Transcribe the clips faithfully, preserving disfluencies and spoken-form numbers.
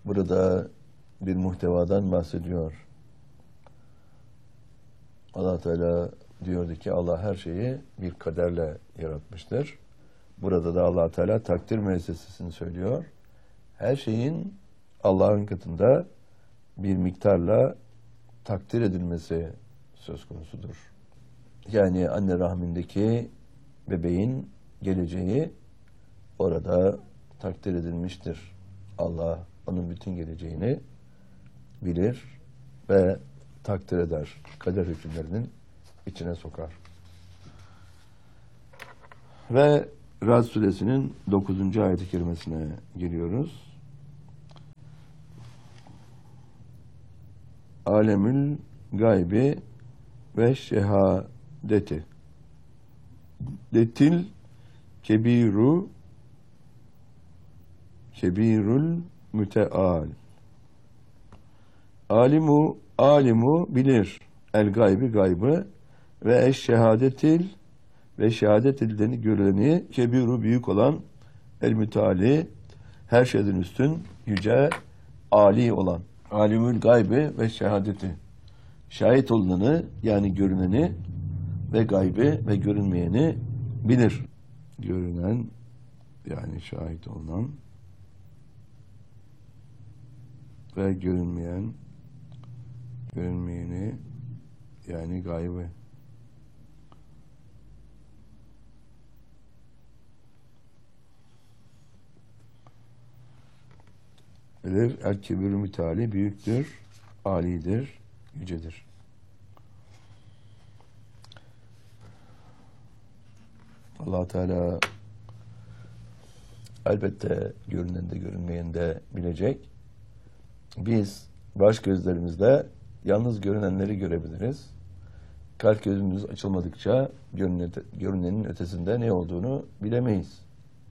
burada bir muhtevadan bahsediyor. Allah Teala diyordu ki Allah her şeyi bir kaderle yaratmıştır. Burada da Allah Teala takdir müessesesini söylüyor. Her şeyin Allah'ın katında bir miktarla takdir edilmesi söz konusudur. Yani anne rahmindeki bebeğin geleceği orada takdir edilmiştir. Allah onun bütün geleceğini bilir ve takdir eder. Kader hükümlerinin içine sokar. Ve Ra'd suresinin dokuzuncu ayet-i kerimesine giriyoruz. Alemül gaybi ve şehadeti. Detil kebiru kebirul müteal. Alimu alimu bilir. El gaybi gaybı ve eş şehadetil ve şehadet edileni görüleni kebiru büyük olan el müteali her şeyden üstün yüce ali olan. Alimül gaybi ve şehadeti. Şahit olunanı yani görüneni ve gaybi ve görünmeyeni bilir. Görünen yani şahit olunan ve görünmeyen görünmeyeni yani gaybı. Bilir. El-kibir müteali büyüktür, alidir, yücedir. Allah Teala elbette görünen de görünmeyen de bilecek. Biz baş gözlerimizle yalnız görünenleri görebiliriz. Kalp gözümüz açılmadıkça görünenin ötesinde ne olduğunu bilemeyiz.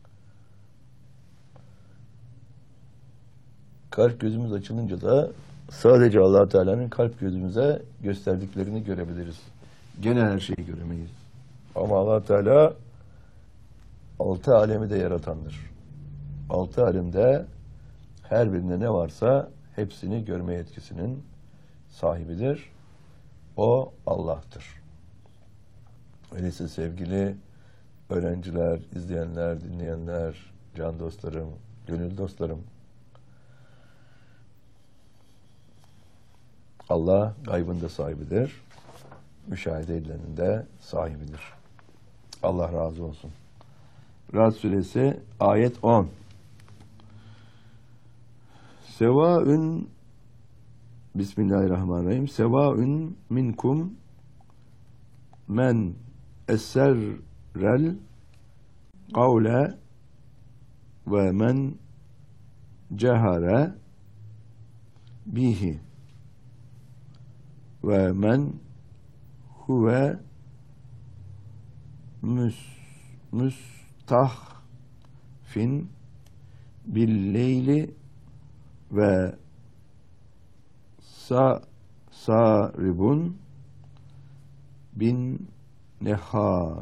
Kalp gözümüz açılınca da sadece Allah Teala'nın kalp gözümüze gösterdiklerini görebiliriz. Gene her şeyi göremeyiz. Ama Allah Teala altı alemi de yaratandır. Altı alemde her birinde ne varsa hepsini görme yetkisinin sahibidir. O Allah'tır. Öyleyse sevgili öğrenciler, izleyenler, dinleyenler, can dostlarım, gönül dostlarım, Allah gaybın da sahibidir. Müşahede edilenin de sahibidir. Allah razı olsun. Ra'd suresi ayet on. Sevaün Bismillahirrahmanirrahim. Sevaün minkum men esserrel kavle ve men cehare bihi ve men huve müs, müstahfin billeyli ve sa, saribun bin nehar.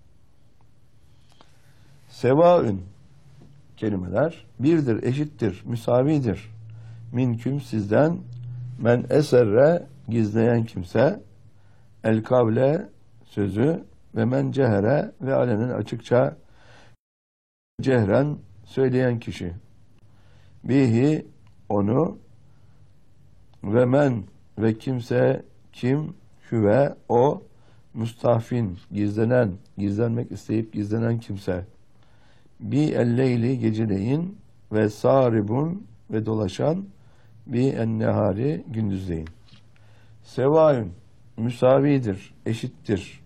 Sevaün kelimeler birdir, eşittir, müsavidir. Minküm sizden, men eserre gizleyen kimse, el kavle sözü ve men cehere ve alenen açıkça cehren söyleyen kişi. Bihi onu ve men ve kimse kim hüve o müstahfin gizlenen gizlenmek isteyip gizlenen kimse. Bi elleyli geceleyin ve saribun ve dolaşan bi ennehari gündüzleyin. Sevaün müsavidir, eşittir.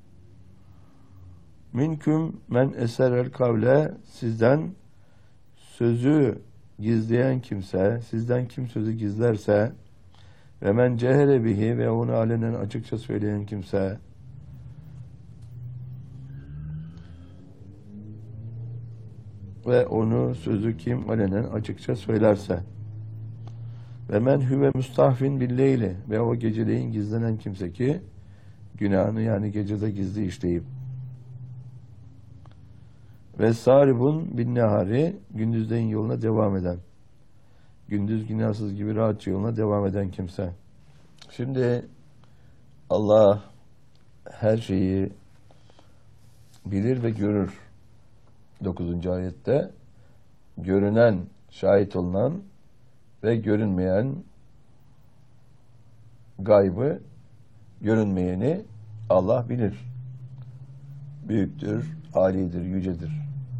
Minküm men eserel kavle sizden sözü gizleyen kimse, sizden kim sözü gizlerse ve men cehere bihi ve onu alenen açıkça söyleyen kimse ve onu sözü kim alenen açıkça söylerse ve men hüve müstahfin billeyli ve o geceleyin gizlenen kimse ki günahını yani gecede gizli işleyip ve saribun bin nehari gündüzleyin yoluna devam eden gündüz günahsız gibi rahatça yoluna devam eden kimse. Şimdi Allah her şeyi bilir ve görür. dokuzuncu ayette görünen, şahit olunan ve görünmeyen gaybı, görünmeyeni Allah bilir. Büyüktür, âlidir, yücedir.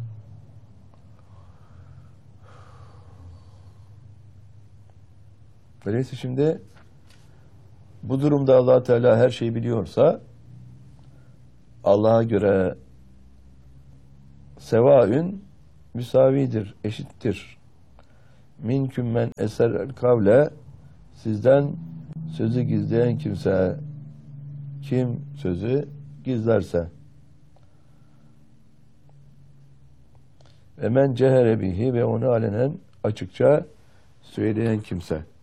Öyleyse şimdi bu durumda Allah Teala her şeyi biliyorsa Allah'a göre sevaün müsavidir, eşittir. Minküm men eser kavle, sizden sözü gizleyen kimse, kim sözü gizlerse. Ve men cehere bihi, ve onu alenen açıkça söyleyen kimse.